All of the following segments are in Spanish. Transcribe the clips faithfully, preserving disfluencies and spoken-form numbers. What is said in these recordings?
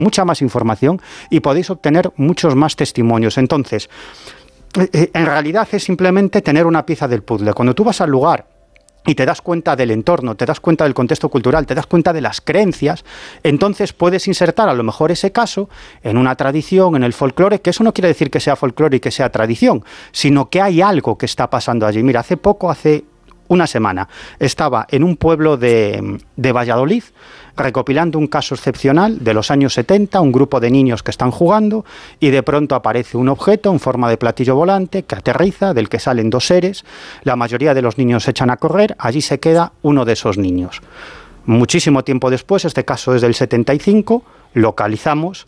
mucha más información y podéis obtener muchos más testimonios. Entonces, en realidad es simplemente tener una pieza del puzzle. Cuando tú vas al lugar y te das cuenta del entorno, te das cuenta del contexto cultural, te das cuenta de las creencias, entonces puedes insertar a lo mejor ese caso en una tradición, en el folclore, que eso no quiere decir que sea folclore y que sea tradición, sino que hay algo que está pasando allí. Mira, hace poco, hace una semana, estaba en un pueblo de, de Valladolid, recopilando un caso excepcional de los años setenta, un grupo de niños que están jugando y de pronto aparece un objeto en forma de platillo volante que aterriza, del que salen dos seres, la mayoría de los niños se echan a correr, allí se queda uno de esos niños. Muchísimo tiempo después, este caso es del setenta y cinco, localizamos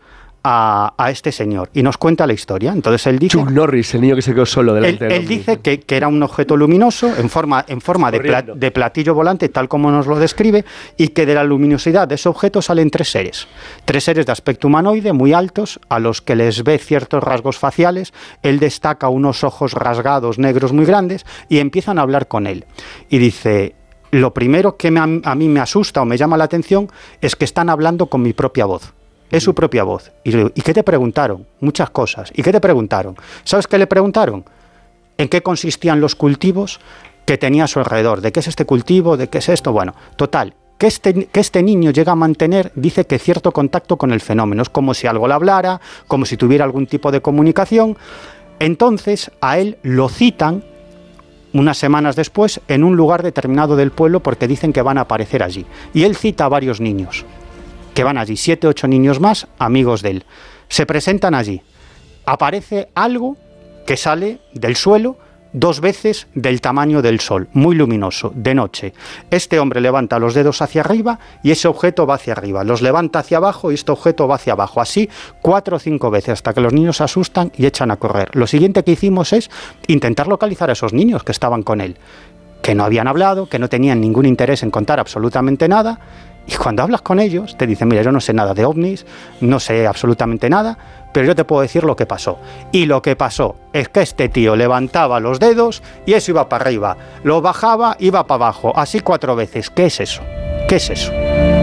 A, a este señor y nos cuenta la historia. Entonces él dice... Chuck Norris, el niño que se quedó solo delante él, de él dice que, que era un objeto luminoso en forma, en forma de, pla, de platillo volante, tal como nos lo describe, y que de la luminosidad de ese objeto salen tres seres. Tres seres de aspecto humanoide, muy altos, a los que les ve ciertos rasgos faciales. Él destaca unos ojos rasgados, negros, muy grandes, y empiezan a hablar con él. Y dice... Lo primero que me, a mí me asusta o me llama la atención es que están hablando con mi propia voz. Es su propia voz. Y le digo, ¿y qué te preguntaron? Muchas cosas. ¿Y qué te preguntaron? ¿Sabes qué le preguntaron? ¿En qué consistían los cultivos que tenía a su alrededor? ¿De qué es este cultivo? ¿De qué es esto? Bueno, total, que este, que este niño llega a mantener, dice que cierto contacto con el fenómeno. Es como si algo le hablara, como si tuviera algún tipo de comunicación. Entonces, a él lo citan unas semanas después en un lugar determinado del pueblo porque dicen que van a aparecer allí. Y él cita a varios niños que van allí, siete, ocho niños más, amigos de él. Se presentan allí. Aparece algo que sale del suelo dos veces del tamaño del sol, muy luminoso, de noche. Este hombre levanta los dedos hacia arriba y ese objeto va hacia arriba. Los levanta hacia abajo y este objeto va hacia abajo. Así cuatro o cinco veces hasta que los niños se asustan y echan a correr. Lo siguiente que hicimos es intentar localizar a esos niños que estaban con él, que no habían hablado, que no tenían ningún interés en contar absolutamente nada. Y cuando hablas con ellos, te dicen, mira, yo no sé nada de ovnis, no sé absolutamente nada, pero yo te puedo decir lo que pasó. Y lo que pasó es que este tío levantaba los dedos y eso iba para arriba, lo bajaba, iba para abajo, así cuatro veces. ¿Qué es eso? ¿Qué es eso?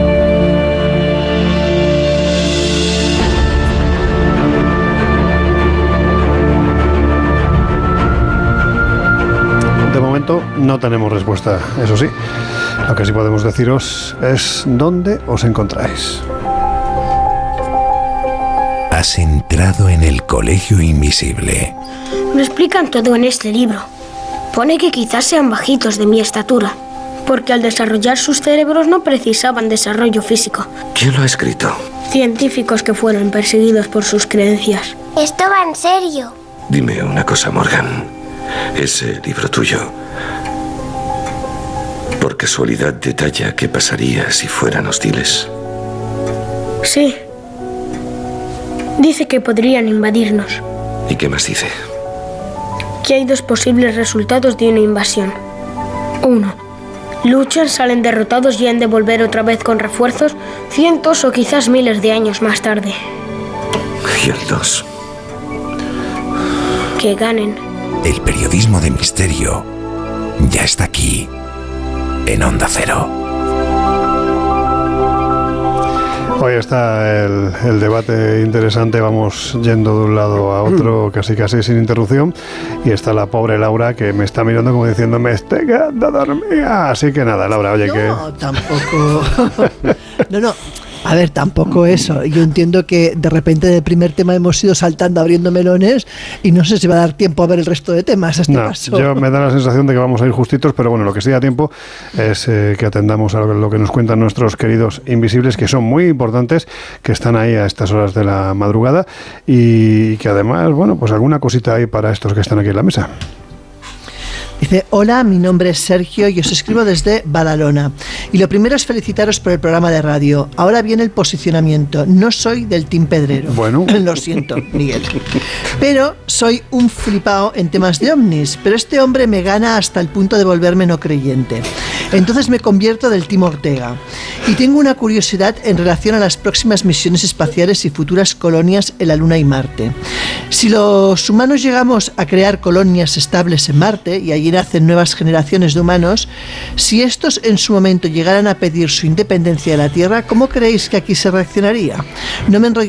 De momento no tenemos respuesta, eso sí. Lo que sí podemos deciros es dónde os encontráis. Has entrado en el Colegio Invisible. Lo explican todo en este libro. Pone que quizás sean bajitos de mi estatura, porque al desarrollar sus cerebros no precisaban desarrollo físico. ¿Quién lo ha escrito? Científicos que fueron perseguidos por sus creencias. Esto va en serio. Dime una cosa, Morgan. Ese libro tuyo, ¿por casualidad detalla qué pasaría si fueran hostiles? Sí. Dice que podrían invadirnos. ¿Y qué más dice? Que hay dos posibles resultados de una invasión. Uno, luchan, salen derrotados y han de volver otra vez con refuerzos cientos o quizás miles de años más tarde. ¿Y el dos? Que ganen. El periodismo de misterio ya está aquí, en Onda Cero. Hoy está el, el debate interesante, vamos yendo de un lado a otro casi casi sin interrupción, y está la pobre Laura que me está mirando como diciendo me estoy quedando dormida. Así que nada, Laura, oye, no, que... No, tampoco... no, no... A ver, tampoco eso. Yo entiendo que de repente del primer tema hemos ido saltando, abriendo melones, y no sé si va a dar tiempo a ver el resto de temas a este no, paso. Yo me da la sensación de que vamos a ir justitos, pero bueno, lo que sí da tiempo es eh, que atendamos a lo, lo que nos cuentan nuestros queridos invisibles, que son muy importantes, que están ahí a estas horas de la madrugada, y que además, bueno, pues alguna cosita hay para estos que están aquí en la mesa. Dice, hola, mi nombre es Sergio y os escribo desde Badalona. Y lo primero es felicitaros por el programa de radio. Ahora viene el posicionamiento. No soy del Team Pedrero. Bueno. Lo siento, Miguel. Pero soy un flipao en temas de ovnis. Pero este hombre me gana hasta el punto de volverme no creyente. Entonces me convierto del Team Ortega. Y tengo una curiosidad en relación a las próximas misiones espaciales y futuras colonias en la Luna y Marte. Si los humanos llegamos a crear colonias estables en Marte y allí nacen nuevas generaciones de humanos, si estos en su momento llegaran a pedir su independencia de la Tierra, ¿cómo creéis que aquí se reaccionaría? No me enrollo